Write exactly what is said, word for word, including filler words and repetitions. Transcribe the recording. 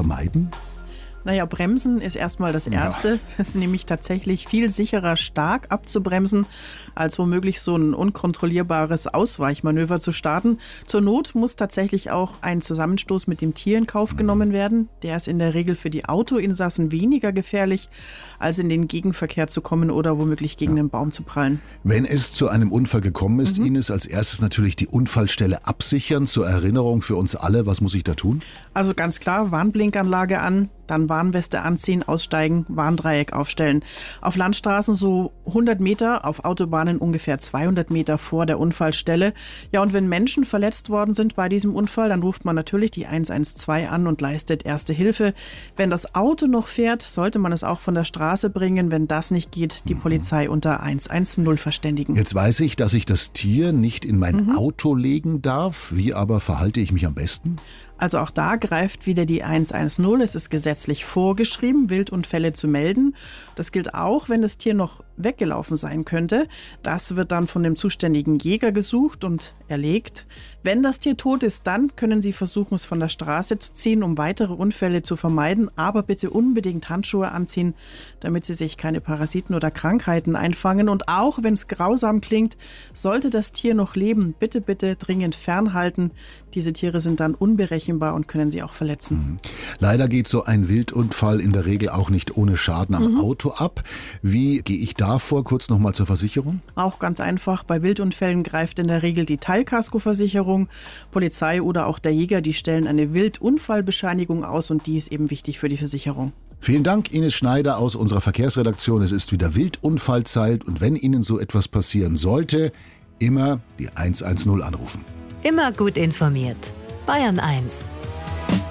vermeiden? Naja, bremsen ist erstmal das Erste. Ja. Es ist nämlich tatsächlich viel sicherer, stark abzubremsen, als womöglich so ein unkontrollierbares Ausweichmanöver zu starten. Zur Not muss tatsächlich auch ein Zusammenstoß mit dem Tier in Kauf genommen werden. Der ist in der Regel für die Autoinsassen weniger gefährlich, als in den Gegenverkehr zu kommen oder womöglich gegen ja. einen Baum zu prallen. Wenn es zu einem Unfall gekommen ist, mhm. Ines, als erstes natürlich die Unfallstelle absichern. Zur Erinnerung für uns alle, was muss ich da tun? Also ganz klar, Warnblinkanlage an, dann Warnweste anziehen, aussteigen, Warndreieck aufstellen. Auf Landstraßen so hundert Meter, auf Autobahnen ungefähr zweihundert Meter vor der Unfallstelle. Ja, und wenn Menschen verletzt worden sind bei diesem Unfall, dann ruft man natürlich die eins eins zwei an und leistet Erste Hilfe. Wenn das Auto noch fährt, sollte man es auch von der Straße bringen. Wenn das nicht geht, die Polizei unter eins eins null verständigen. Jetzt weiß ich, dass ich das Tier nicht in mein mhm. Auto legen darf. Wie aber verhalte ich mich am besten? Also auch da greift wieder die eins eins null. Es ist gesetzlich vorgeschrieben, Wildunfälle zu melden. Das gilt auch, wenn das Tier noch weggelaufen sein könnte. Das wird dann von dem zuständigen Jäger gesucht und erlegt. Wenn das Tier tot ist, dann können Sie versuchen, es von der Straße zu ziehen, um weitere Unfälle zu vermeiden. Aber bitte unbedingt Handschuhe anziehen, damit Sie sich keine Parasiten oder Krankheiten einfangen. Und auch wenn es grausam klingt, sollte das Tier noch leben, bitte, bitte dringend fernhalten. Diese Tiere sind dann unberechenbar und können Sie auch verletzen. Leider geht so ein Wildunfall in der Regel auch nicht ohne Schaden am mhm. Auto ab. Wie gehe ich da vor? Kurz nochmal zur Versicherung. Auch ganz einfach. Bei Wildunfällen greift in der Regel die Teilkaskoversicherung. Polizei oder auch der Jäger, die stellen eine Wildunfallbescheinigung aus und die ist eben wichtig für die Versicherung. Vielen Dank, Ines Schneider aus unserer Verkehrsredaktion. Es ist wieder Wildunfallzeit und wenn Ihnen so etwas passieren sollte, immer die eins eins null anrufen. Immer gut informiert. Bayern eins.